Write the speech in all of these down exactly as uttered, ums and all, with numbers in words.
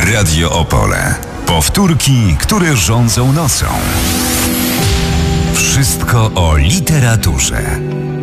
Radio Opole. Powtórki, które rządzą nocą. Wszystko o literaturze.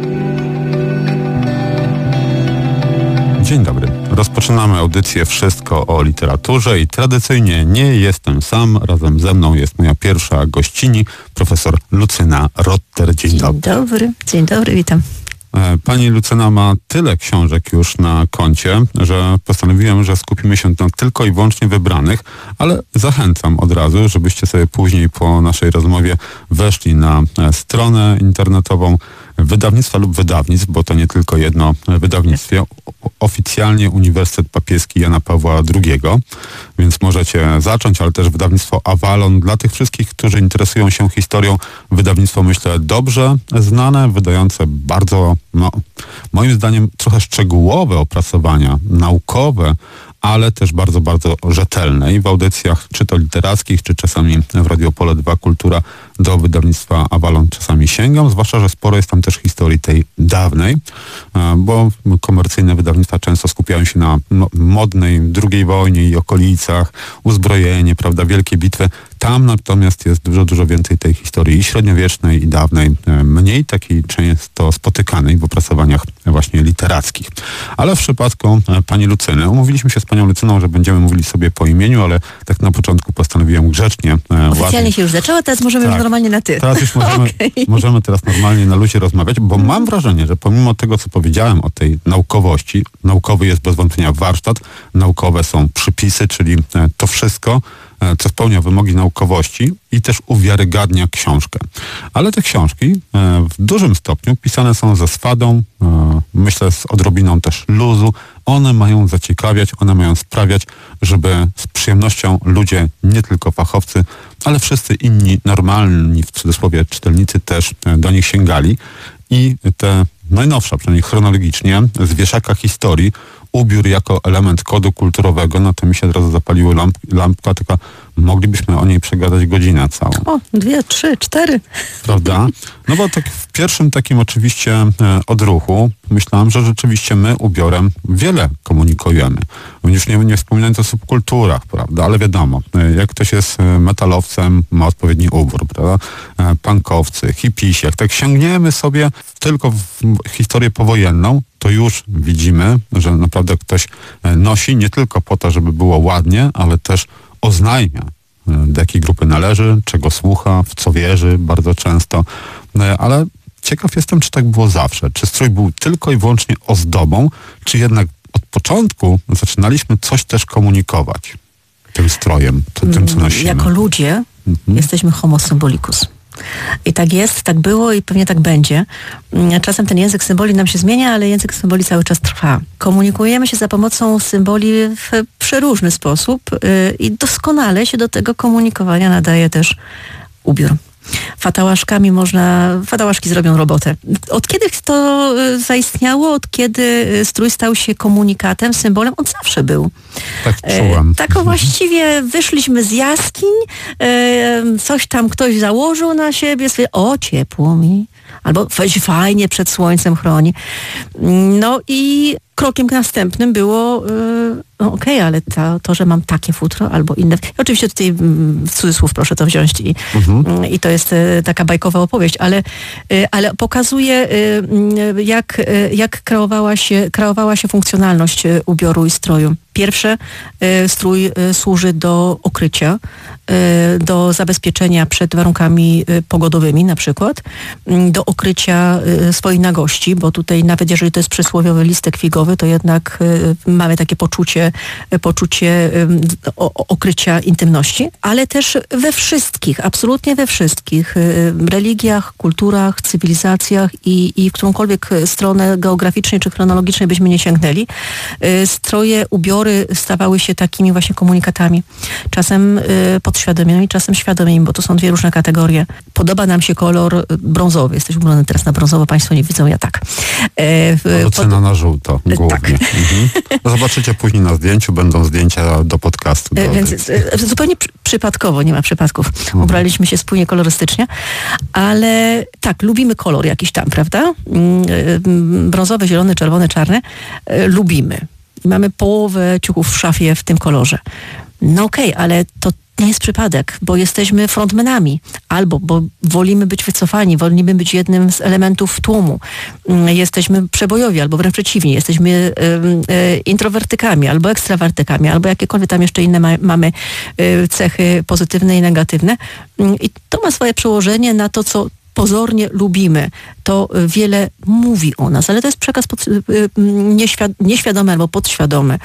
Dzień dobry. Rozpoczynamy audycję Wszystko o literaturze i tradycyjnie nie jestem sam. Razem ze mną jest moja pierwsza gościni, profesor Lucyna Rotter. Dzień, Dzień dobry. dobry. Dzień dobry, witam. Pani Lucyna ma tyle książek już na koncie, że postanowiłem, że skupimy się na tylko i wyłącznie wybranych, ale zachęcam od razu, żebyście sobie później po naszej rozmowie weszli na stronę internetową wydawnictwa lub wydawnictw, bo to nie tylko jedno wydawnictwie, oficjalnie Uniwersytet Papieski Jana Pawła drugiego, więc możecie zacząć, ale też wydawnictwo Avalon. Dla tych wszystkich, którzy interesują się historią, wydawnictwo, myślę, dobrze znane, wydające bardzo, no, moim zdaniem trochę szczegółowe opracowania naukowe, ale też bardzo, bardzo rzetelne i w audycjach, czy to literackich, czy czasami w Radio Opole dwa Kultura, do wydawnictwa Avalon czasami sięgam, zwłaszcza, że sporo jest tam też historii tej dawnej, bo komercyjne wydawnictwa często skupiają się na modnej drugiej wojnie i okolicach, uzbrojenie, prawda, wielkie bitwy. Tam natomiast jest dużo, dużo więcej tej historii i średniowiecznej, i dawnej, mniej takiej często spotykanej w opracowaniach właśnie literackich. Ale w przypadku pani Lucyny, umówiliśmy się z panią Lucyną, że będziemy mówili sobie po imieniu, ale tak na początku postanowiłem grzecznie. Oficjalnie ładnie. się już zaczęło, teraz możemy Tak. już normalnie na ty. Teraz już możemy, Okay. możemy teraz normalnie na luzie rozmawiać, bo mam wrażenie, że pomimo tego, co powiedziałem o tej naukowości, naukowy jest bez wątpienia warsztat, naukowe są przypisy, czyli to wszystko, co spełnia wymogi naukowości i też uwiarygadnia książkę. Ale te książki w dużym stopniu pisane są ze swadą, myślę z odrobiną też luzu. One mają zaciekawiać, one mają sprawiać, żeby z przyjemnością ludzie, nie tylko fachowcy, ale wszyscy inni normalni, w cudzysłowie czytelnicy, też do nich sięgali. I te najnowsza, przynajmniej chronologicznie, z wieszaka historii, ubiór jako element kodu kulturowego, no to mi się od razu zapaliła lamp, lampka, tylko moglibyśmy o niej przegadać godzinę całą. O, dwie, trzy, cztery. Prawda? No bo tak w pierwszym takim oczywiście e, odruchu myślałem, że rzeczywiście my ubiorem wiele komunikujemy. Już nie, nie wspominając o subkulturach, prawda? Ale wiadomo, e, jak ktoś jest metalowcem, ma odpowiedni ubór, prawda? E, punkowcy, hipisi, jak tak sięgniemy sobie tylko w historię powojenną, to już widzimy, że naprawdę ktoś nosi nie tylko po to, żeby było ładnie, ale też oznajmia, do jakiej grupy należy, czego słucha, w co wierzy bardzo często. Ale ciekaw jestem, czy tak było zawsze. Czy strój był tylko i wyłącznie ozdobą, czy jednak od początku zaczynaliśmy coś też komunikować tym strojem, tym, co nosimy. Jako ludzie mhm. jesteśmy homo symbolicus. I tak jest, tak było i pewnie tak będzie. Czasem ten język symboli nam się zmienia, ale język symboli cały czas trwa. Komunikujemy się za pomocą symboli w przeróżny sposób i doskonale się do tego komunikowania nadaje też ubiór. Fatałaszkami można, fatałaszki zrobią robotę. Od kiedy to zaistniało, od kiedy strój stał się komunikatem, symbolem, on zawsze był. Tak czułam. E, tak właściwie wyszliśmy z jaskiń, e, coś tam ktoś założył na siebie, sobie, o ciepło mi, albo weź fajnie przed słońcem chroni. No i krokiem następnym było, yy, no okej, okay, ale to, to, że mam takie futro albo inne. I oczywiście tutaj w cudzysłów proszę to wziąć i, mhm. i to jest y, taka bajkowa opowieść, ale, y, ale pokazuje y, jak, y, jak kreowała się, kreowała się funkcjonalność y, ubioru i stroju. Pierwsze, y, strój y, służy do okrycia, y, do zabezpieczenia przed warunkami y, pogodowymi na przykład, y, do okrycia y, swojej nagości, bo tutaj nawet jeżeli to jest przysłowiowy listek figowy, to jednak y, mamy takie poczucie, y, poczucie y, o, okrycia intymności, ale też we wszystkich, absolutnie we wszystkich y, religiach, kulturach, cywilizacjach i, i w którąkolwiek stronę geograficznej czy chronologicznej byśmy nie sięgnęli, y, stroje, ubiory stawały się takimi właśnie komunikatami. Czasem y, podświadomymi, czasem świadomymi, bo to są dwie różne kategorie. Podoba nam się kolor brązowy. Jesteś ubrany teraz na brązowo, państwo nie widzą, ja tak. E, Pod... na żółto. Głównie. Tak. Mhm. Zobaczycie później na zdjęciu, będą zdjęcia do podcastu. Do Więc tej... zupełnie przy, przypadkowo, nie ma przypadków. Mhm. Ubraliśmy się spójnie kolorystycznie, ale tak, lubimy kolor jakiś tam, prawda? Brązowy, zielony, czerwony, czarny. Lubimy. I mamy połowę ciuchów w szafie w tym kolorze. No okej, okay, ale to nie jest przypadek, bo jesteśmy frontmenami, albo bo wolimy być wycofani, wolimy być jednym z elementów tłumu. Jesteśmy przebojowi, albo wręcz przeciwnie, jesteśmy y, y, introwertykami, albo ekstrawertykami, albo jakiekolwiek tam jeszcze inne ma, mamy y, cechy pozytywne i negatywne. I to ma swoje przełożenie na to, co pozornie lubimy. To wiele mówi o nas, ale to jest przekaz pod, nieświad, nieświadomy albo podświadomy,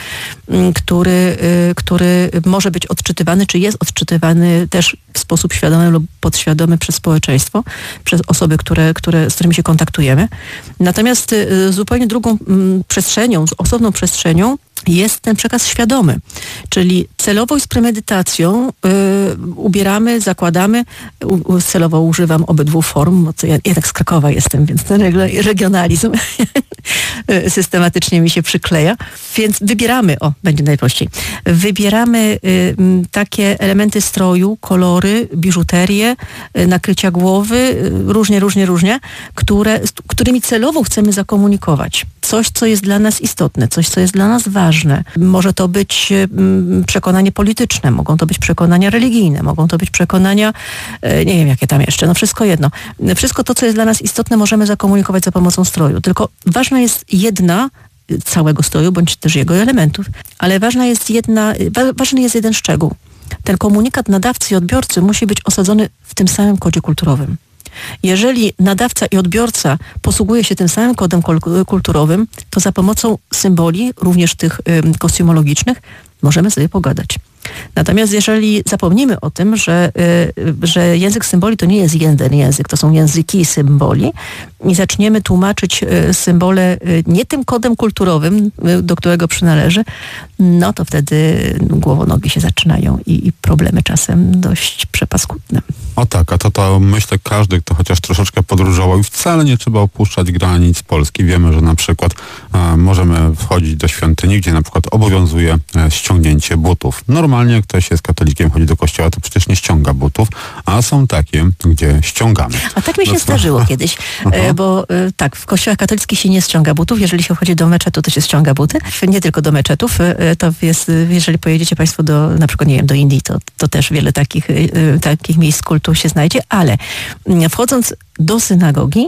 który, który może być odczytywany, czy jest odczytywany też w sposób świadomy lub podświadomy przez społeczeństwo, przez osoby, które, które, z którymi się kontaktujemy. Natomiast zupełnie drugą przestrzenią, osobną przestrzenią jest ten przekaz świadomy, czyli celowo i z premedytacją y, ubieramy, zakładamy, u, u, celowo używam obydwu form, bo to ja, ja tak z Krakowa jestem, więc ten regionalizm systematycznie mi się przykleja, więc wybieramy, o, będzie najprościej, wybieramy y, takie elementy stroju, kolory, biżuterię, y, nakrycia głowy, y, różnie, różnie, różnie, które, z którymi celowo chcemy zakomunikować coś, co jest dla nas istotne, coś, co jest dla nas ważne. Może to być przekonanie polityczne, mogą to być przekonania religijne, mogą to być przekonania, nie wiem jakie tam jeszcze, no wszystko jedno. Wszystko to, co jest dla nas istotne, możemy zakomunikować za pomocą stroju. Tylko ważna jest jedna, całego stroju, bądź też jego elementów, ale ważna jest jedna, ważny jest jeden szczegół. Ten komunikat nadawcy i odbiorcy musi być osadzony w tym samym kodzie kulturowym. Jeżeli nadawca i odbiorca posługuje się tym samym kodem kulturowym, to za pomocą symboli, również tych y, kostiumologicznych, możemy sobie pogadać. Natomiast jeżeli zapomnimy o tym, że, y, że język symboli to nie jest jeden język, to są języki symboli i zaczniemy tłumaczyć y, symbole y, nie tym kodem kulturowym, y, do którego przynależy, no to wtedy głowonogi się zaczynają i, i problemy czasem dość przepaskudne. O tak, a to to myślę każdy, kto chociaż troszeczkę podróżował i wcale nie trzeba opuszczać granic Polski. Wiemy, że na przykład e, możemy wchodzić do świątyni, gdzie na przykład obowiązuje e, ściągnięcie butów. Normalnie jak ktoś jest katolikiem, chodzi do kościoła, to przecież nie ściąga butów, a są takie, gdzie ściągamy. A tak mi się no, zdarzyło kiedyś, e, bo e, tak, w kościołach katolickich się nie ściąga butów, jeżeli się wchodzi do meczetu, to się ściąga buty. Nie tylko do meczetów, e, to jest, jeżeli pojedziecie Państwo do, na przykład, nie wiem, do Indii, to, to też wiele takich, e, takich miejsc kultu się znajdzie, ale wchodząc do synagogi,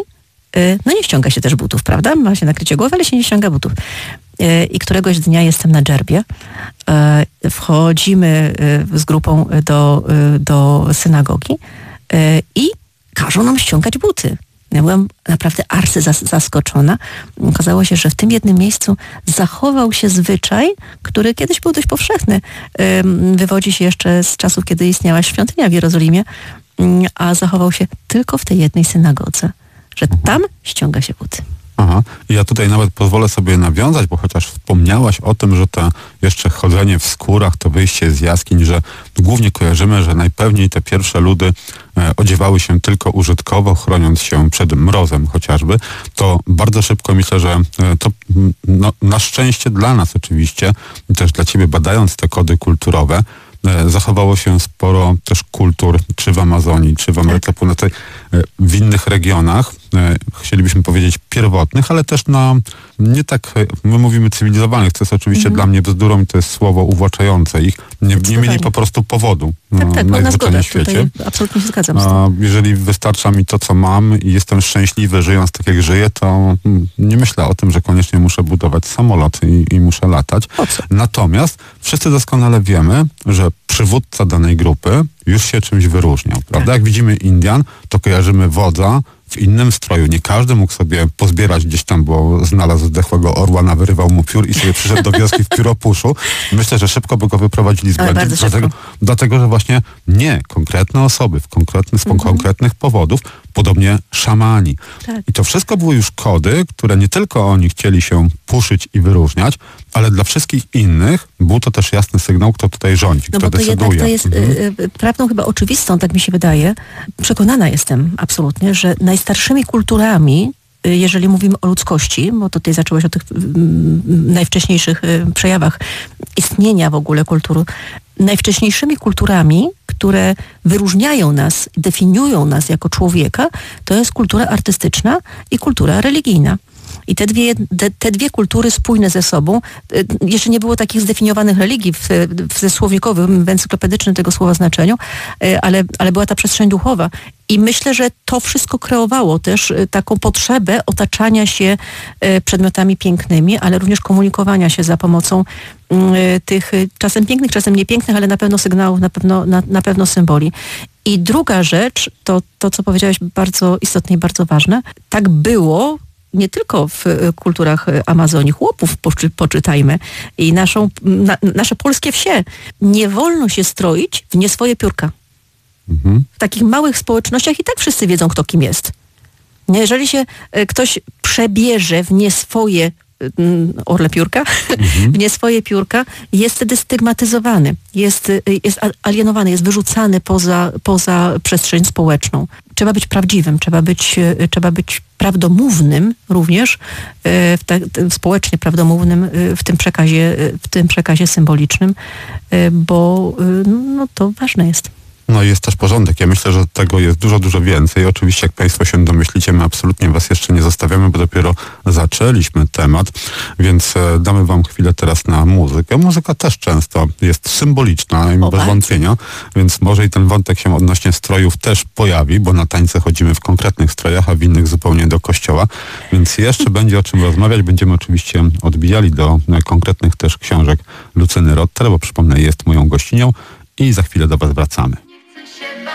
no nie ściąga się też butów, prawda? Ma się nakrycie głowy, ale się nie ściąga butów. I któregoś dnia jestem na dżerbie. Wchodzimy z grupą do, do synagogi i każą nam ściągać buty. Ja byłam naprawdę arcy zaskoczona. Okazało się, że w tym jednym miejscu zachował się zwyczaj, który kiedyś był dość powszechny. Wywodzi się jeszcze z czasów, kiedy istniała świątynia w Jerozolimie, a zachował się tylko w tej jednej synagodze, że tam ściąga się buty. Aha. I ja tutaj nawet pozwolę sobie nawiązać, bo chociaż wspomniałaś o tym, że to jeszcze chodzenie w skórach, to wyjście z jaskiń, że głównie kojarzymy, że najpewniej te pierwsze ludy e, odziewały się tylko użytkowo, chroniąc się przed mrozem chociażby, to bardzo szybko myślę, że e, to no, na szczęście dla nas oczywiście, i też dla ciebie badając te kody kulturowe, zachowało się sporo też kultur, czy w Amazonii, czy w Ameryce Północnej, w innych regionach, chcielibyśmy powiedzieć pierwotnych, ale też na nie tak, my mówimy cywilizowanych, to jest oczywiście mm. dla mnie bzdurą i to jest słowo uwłaczające ich. Nie, nie mieli po prostu powodu tak, tak, na na zgodę. świecie. Absolutnie się zgadzam z A tym. jeżeli wystarcza mi to, co mam i jestem szczęśliwy, żyjąc tak, jak żyję, to nie myślę o tym, że koniecznie muszę budować samolot i, i muszę latać. Natomiast wszyscy doskonale wiemy, że przywódca danej grupy już się czymś wyróżniał, prawda? Tak. Jak widzimy Indian, to kojarzymy wodza w innym stroju. Nie każdy mógł sobie pozbierać gdzieś tam, bo znalazł zdechłego orła, nawyrywał mu piór i sobie przyszedł do wioski w pióropuszu. Myślę, że szybko by go wyprowadzili z błędu, dlatego, dlatego, że właśnie nie konkretne osoby w konkretny, z mhm. konkretnych powodów, podobnie szamani. Tak. I to wszystko były już kody, które nie tylko oni chcieli się puszyć i wyróżniać, ale dla wszystkich innych był to też jasny sygnał, kto tutaj rządzi, no kto bo to decyduje. Jednak to jest mhm. y, prawdą chyba oczywistą, tak mi się wydaje. Przekonana jestem absolutnie, że najstarszymi kulturami, y, jeżeli mówimy o ludzkości, bo tutaj zaczęłaś o tych y, najwcześniejszych y, przejawach istnienia w ogóle kultury, najwcześniejszymi kulturami, które wyróżniają nas, definiują nas jako człowieka, to jest kultura artystyczna i kultura religijna. I te dwie, te, te dwie kultury spójne ze sobą, jeszcze nie było takich zdefiniowanych religii w, w ze słownikowym, w encyklopedycznym tego słowa znaczeniu, ale, ale była ta przestrzeń duchowa. I myślę, że to wszystko kreowało też taką potrzebę otaczania się przedmiotami pięknymi, ale również komunikowania się za pomocą tych czasem pięknych, czasem niepięknych, ale na pewno sygnałów, na pewno, na, na pewno symboli. I druga rzecz, to, to co powiedziałeś, bardzo istotne i bardzo ważne, tak było nie tylko w kulturach Amazonii, chłopów poczy, poczytajmy i naszą, na, nasze polskie wsie. Nie wolno się stroić w nie swoje piórka. Mhm. W takich małych społecznościach i tak wszyscy wiedzą, kto kim jest. Jeżeli się ktoś przebierze w nie swoje orle piórka, mhm. w nie swoje piórka, jest wtedy stygmatyzowany, jest, jest alienowany, jest wyrzucany poza, poza przestrzeń społeczną. Trzeba być prawdziwym, trzeba być, trzeba być prawdomównym również, w te, społecznie prawdomównym w tym przekazie, w tym przekazie symbolicznym, bo no, to ważne jest. No i jest też porządek. Ja myślę, że tego jest dużo, dużo więcej. Oczywiście, jak Państwo się domyślicie, my absolutnie Was jeszcze nie zostawiamy, bo dopiero zaczęliśmy temat, więc damy Wam chwilę teraz na muzykę. Muzyka też często jest symboliczna, i bez wątpienia, więc może i ten wątek się odnośnie strojów też pojawi, bo na tańce chodzimy w konkretnych strojach, a w innych zupełnie do kościoła, więc jeszcze będzie o czym rozmawiać. Będziemy oczywiście odbijali do konkretnych też książek Lucyny Rotter, bo przypomnę, jest moją gościnią i za chwilę do Was wracamy.